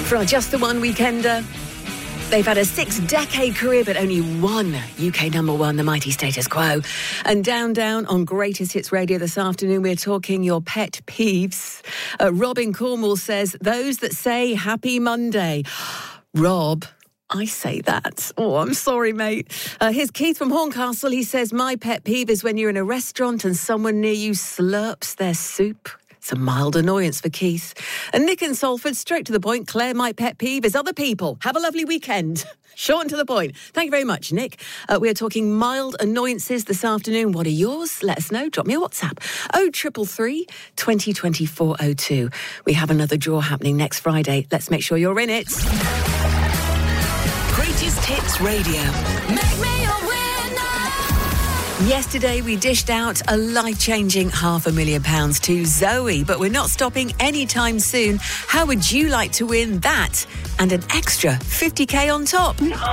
For our Just the One weekender, they've had a 6-decade career, but only one UK number one, the mighty Status Quo. And down on Greatest Hits Radio this afternoon, we're talking your pet peeves. Robin Cornwall says, those that say Happy Monday. Rob, I say that. Oh, I'm sorry, mate. Here's Keith from Horncastle. He says, my pet peeve is when you're in a restaurant and someone near you slurps their soup. It's a mild annoyance for Keith. And Nick in Salford, straight to the point. Claire, my pet peeve is other people. Have a lovely weekend. Short and to the point. Thank you very much, Nick. We're talking mild annoyances this afternoon. What are yours? Let us know. Drop me a WhatsApp. 0333 20 402. We have another draw happening next Friday. Let's make sure you're in it. Greatest Hits Radio. Make me a winner. Yesterday, we dished out a life-changing £500,000 to Zoe, but we're not stopping anytime soon. How would you like to win that and an extra 50k on top?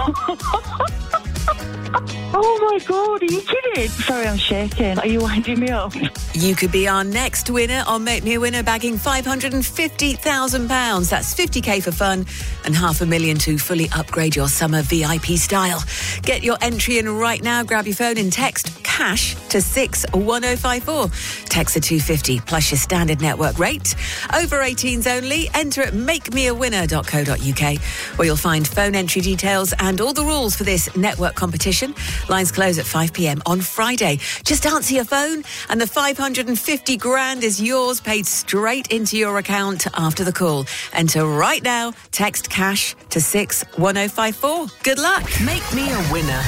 Oh my God, are you kidding? Sorry, I'm shaking. Are you winding me up? You could be our next winner on Make Me a Winner, bagging £550,000. That's 50k for fun and £500,000 to fully upgrade your summer VIP style. Get your entry in right now. Grab your phone and text CASH to 61054. Text a 250 plus your standard network rate. Over 18s only. Enter at makemeawinner.co.uk, where you'll find phone entry details and all the rules for this network competition. Lines close at 5 p.m. on Friday. Just answer your phone and the 550 grand is yours, paid straight into your account after the call. Enter right now. Text CASH to 61054. Good luck. Make me a winner.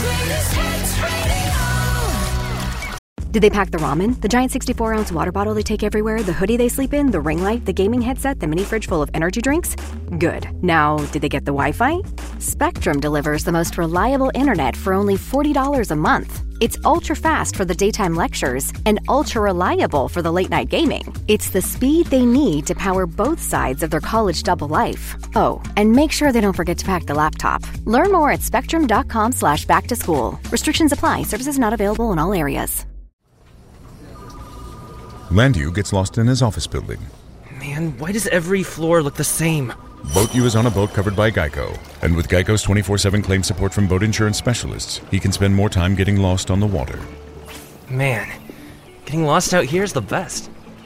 Did they pack the ramen, the giant 64-ounce water bottle they take everywhere, the hoodie they sleep in, the ring light, the gaming headset, the mini fridge full of energy drinks? Good. Now, did they get the Wi-Fi? Spectrum delivers the most reliable internet for only $40 a month. It's ultra-fast for the daytime lectures and ultra-reliable for the late-night gaming. It's the speed they need to power both sides of their college double life. Oh, and make sure they don't forget to pack the laptop. Learn more at spectrum.com/back-to-school. Restrictions apply. Services not available in all areas. Landu gets lost in his office building. Man, why does every floor look the same? BoatU is on a boat covered by Geico. And with Geico's 24/7 claim support from boat insurance specialists, he can spend more time getting lost on the water. Man, getting lost out here is the best.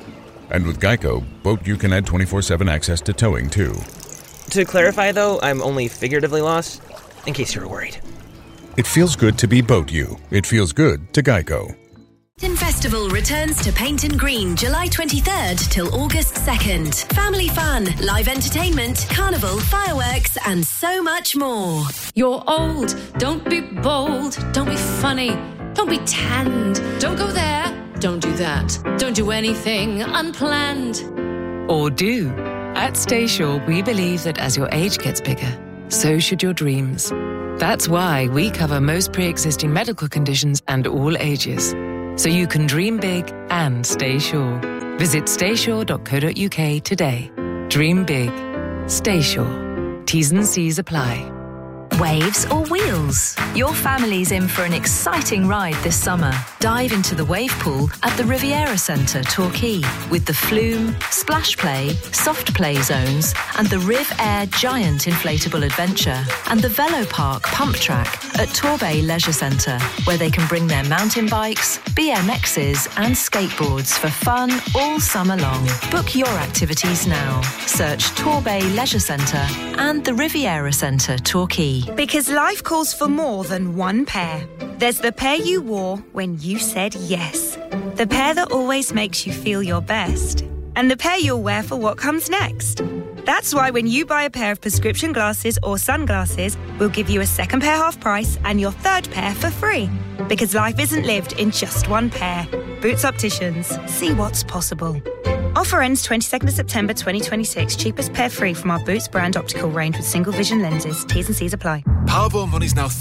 And with Geico, BoatU can add 24/7 access to towing, too. To clarify, though, I'm only figuratively lost, in case you were worried. It feels good to be BoatU. It feels good to Geico. Painton Festival returns to Painton Green July 23rd till August 2nd. Family fun, live entertainment, carnival, fireworks and so much more. You're old, don't be bold, don't be funny, don't be tanned, don't go there, don't do that, don't do anything unplanned. Or do. At Staysure, we believe that as your age gets bigger, so should your dreams. That's why we cover most pre-existing medical conditions and all ages. So you can dream big and stay sure. Visit staysure.co.uk today. Dream big. Stay sure. T's and C's apply. Waves or wheels? Your family's in for an exciting ride this summer. Dive into the wave pool at the Riviera Centre, Torquay, with the Flume, Splash Play, Soft Play zones, and the Riv Air Giant Inflatable Adventure, and the Velo Park Pump Track at Torbay Leisure Centre, where they can bring their mountain bikes, BMXs, and skateboards for fun all summer long. Book your activities now. Search Torbay Leisure Centre and the Riviera Centre, Torquay. Because life calls for more than one pair. There's the pair you wore when you said yes. The pair that always makes you feel your best. And the pair you'll wear for what comes next. That's why when you buy a pair of prescription glasses or sunglasses, we'll give you a second pair half price and your third pair for free. Because life isn't lived in just one pair. Boots Opticians. See what's possible. Offer ends 22nd of September 2026. Cheapest pair free from our Boots brand optical range with single vision lenses. T's and C's apply. Powerball money's now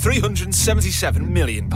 £377 million.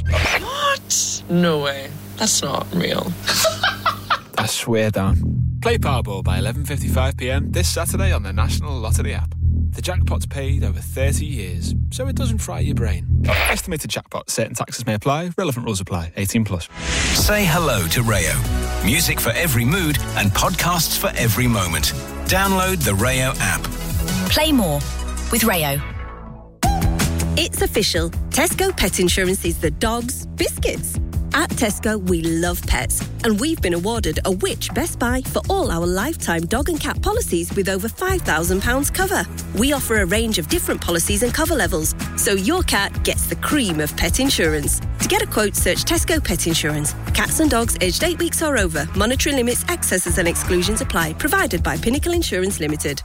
What? No way. That's not real. I swear down. Play Powerball by 11:55pm this Saturday on the National Lottery app. The jackpot's paid over 30 years, so it doesn't fry your brain. Estimated jackpot. Certain taxes may apply. Relevant rules apply. 18+. Say hello to Rayo. Music for every mood and podcasts for every moment. Download the Rayo app. Play more with Rayo. It's official. Tesco Pet Insurance is the dog's biscuits. At Tesco, we love pets, and we've been awarded a Which Best Buy for all our lifetime dog and cat policies with over £5,000 cover. We offer a range of different policies and cover levels, so your cat gets the cream of pet insurance. To get a quote, search Tesco Pet Insurance. Cats and dogs aged 8 weeks or over. Monetary limits, excesses and exclusions apply. Provided by Pinnacle Insurance Limited.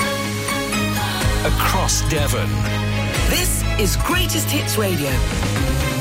Across Devon. This is Greatest Hits Radio.